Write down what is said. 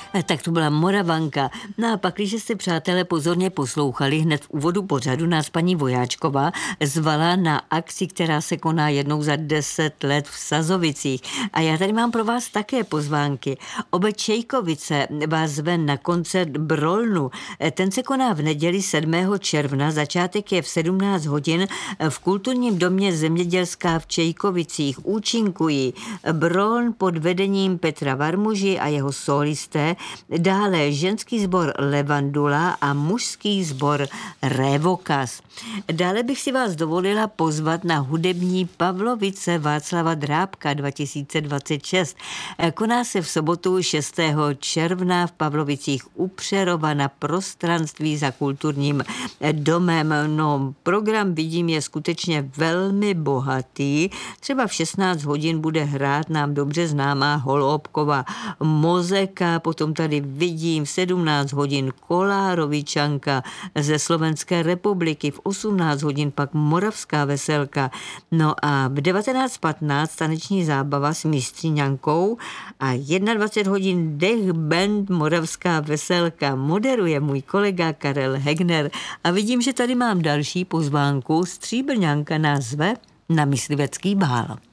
Tak to byla Moravanka. No a pak, když jste, přátelé, pozorně poslouchali, hned v úvodu pořadu nás paní Vojáčková zvala na akci, která se koná jednou za 10 let v Sazovicích. A já tady mám pro vás také pozvánky. Obec Čejkovice vás zve na koncert Brolnu. Ten se koná v neděli 7. června, začátek je v 17 hodin v kulturním domě Zemědělská v Čejkovicích. Účinkují Broln pod vedením Petra Varmuži a jeho solisté, dále ženský sbor Levandula a mužský sbor Révokas. Dále bych si vás dovolila pozvat na hudební Pavlovice Václava Drábka 2026. Koná se v sobotu 6. června v Pavlovicích u Přerova na prostranství za kulturním domem. No, program vidím je skutečně velmi bohatý. Třeba v 16 hodin bude hrát nám dobře známá Holoubková Mozeka, potom tady vidím v 17 hodin Kolárovičanka ze Slovenské republiky, v 18 hodin pak Moravská veselka, no a v 19:15 taneční zábava s mistříňankou a 21 hodin Dech band Moravská veselka. Moderuje můj kolega Karel Hegner a vidím, že tady mám další pozvánku. Stříbrňanka nás zve na myslivecký bál.